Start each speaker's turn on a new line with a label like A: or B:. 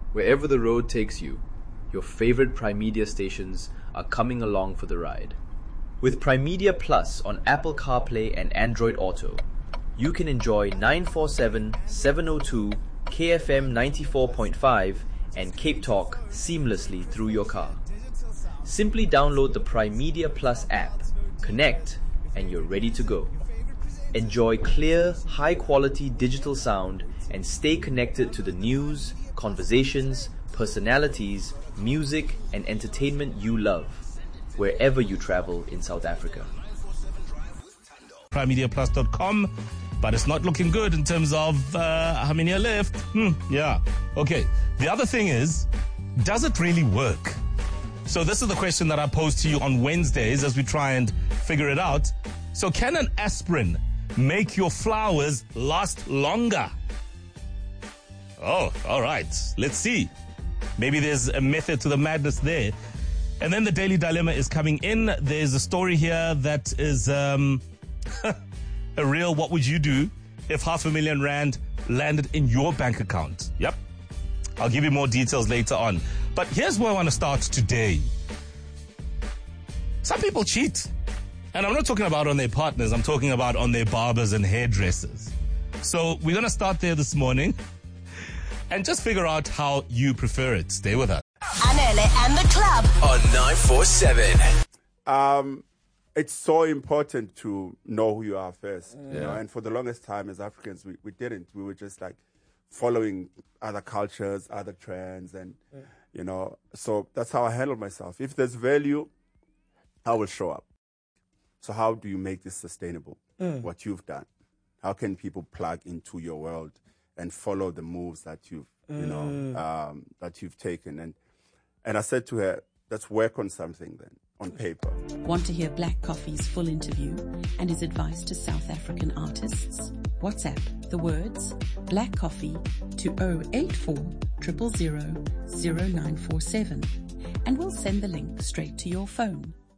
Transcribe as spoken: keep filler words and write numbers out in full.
A: Wherever the road takes you, your favorite Primedia stations are coming along for the ride. With Primedia Plus on Apple CarPlay and Android Auto, you can enjoy nine forty-seven, seven oh two, K F M ninety-four point five and Cape Talk seamlessly through your car. Simply download the Primedia Plus app, connect, and you're ready to go. Enjoy clear, high-quality digital sound and stay connected to the news, conversations, personalities, music, and entertainment you love, wherever you travel in South Africa.
B: Primedia Plus dot com, but it's not looking good in terms of uh, how many are left. Hmm, yeah. Okay. The other thing is, does it really work? So this is the question that I pose to you on Wednesdays as we try and figure it out. So can an aspirin make your flowers last longer? Oh, all right. Let's see. Maybe there's a method to the madness there. And then the Daily Dilemma is coming in. There's a story here that is um, a real what would you do if half a million rand landed in your bank account? Yep. I'll give you more details later on. But here's where I want to start today. Some people cheat. And I'm not talking about on their partners. I'm talking about on their barbers and hairdressers. So we're going to start there this morning and just figure out how you prefer it. Stay with us.
C: Anele and the club
D: on nine four seven.
E: Um, it's so important to know who you are first.
A: Yeah.
E: You know? And for the longest time as Africans, we, we didn't. We were just like following other cultures, other trends. And, yeah. you know, so that's how I handle myself. If there's value, I will show up. So how do you make this sustainable? Mm. What you've done? How can people plug into your world and follow the moves that you've, you know, mm. um, that you've taken? And and I said to her, let's work on something then, on paper.
F: Want to hear Black Coffee's full interview and his advice to South African artists? WhatsApp the words Black Coffee to zero eight four zero zero zero zero nine four seven and we'll send the link straight to your phone.